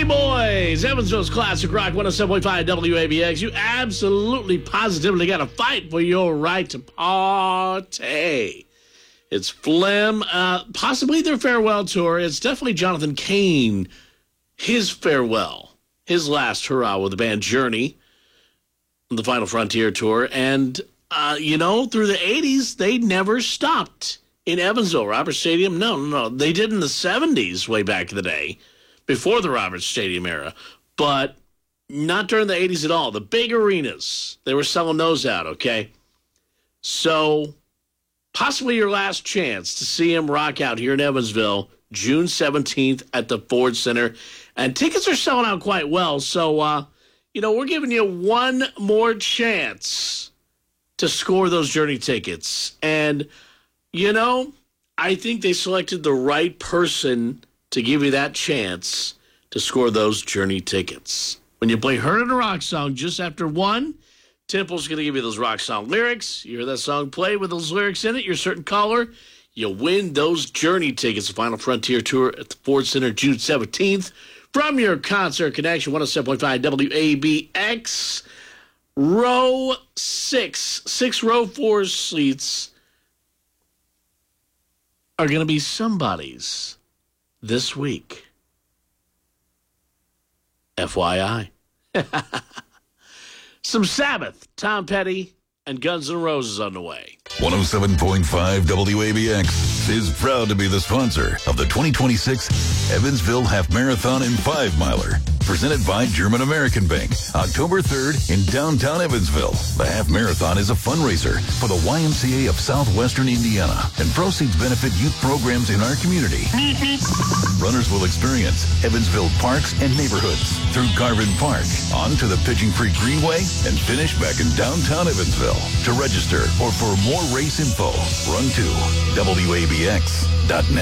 Boys, Evansville's Classic Rock 107.5 WABX. You absolutely positively got to fight for your right to party. It's Phlegm, possibly their farewell tour. It's definitely Jonathan Cain, his farewell, his last hurrah with the band Journey, the Final Frontier tour. And, through the 80s, they never stopped in Evansville. Roberts Stadium, no. They did in the 70s way back in the day, before the Roberts Stadium era, but not during the 80s at all. The big arenas, they were selling those out, okay? So possibly your last chance to see him rock out here in Evansville, June 17th at the Ford Center. And tickets are selling out quite well. So, we're giving you one more chance to score those Journey tickets. And, I think they selected the right person to give you that chance to score those Journey tickets. When you play Heard in a Rock Song just after 1, Temple's going to give you those rock song lyrics. You hear that song play with those lyrics in it, you're a certain caller, you win those Journey tickets, the Final Frontier Tour at the Ford Center June 17th. From your Concert Connection, 107.5 WABX, row 6 row 4 seats are going to be somebody's this week. FYI. Some Sabbath, Tom Petty, and Guns N' Roses on the way. 107.5 WABX is proud to be the sponsor of the 2026 Evansville Half Marathon and 5-Miler. Presented by German American Bank, October 3rd in downtown Evansville. The Half Marathon is a fundraiser for the YMCA of Southwestern Indiana, and proceeds benefit youth programs in our community. Runners will experience Evansville parks and neighborhoods through Garvin Park, on to the Pigeon Creek Greenway, and finish back in downtown Evansville. To register or for more race info, run to WABX.net.